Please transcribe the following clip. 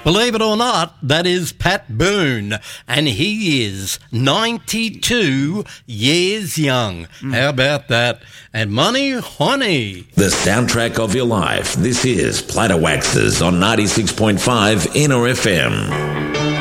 Believe it or not, that is Pat Boone, and he is 92 years young. How about that? And money, honey. The soundtrack of your life. This is Platter Waxes on 96.5 Inner FM.